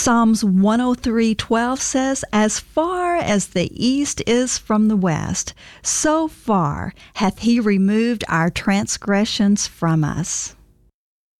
Psalms 103:12 says, "As far as the east is from the west, so far hath he removed our transgressions from us."